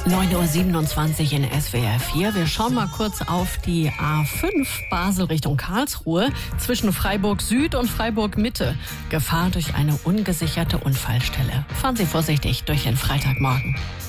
9:27 Uhr in SWR 4. Wir schauen mal kurz auf die A5 Basel Richtung Karlsruhe zwischen Freiburg Süd und Freiburg Mitte. Gefahr durch eine ungesicherte Unfallstelle. Fahren Sie vorsichtig durch den Freitagmorgen.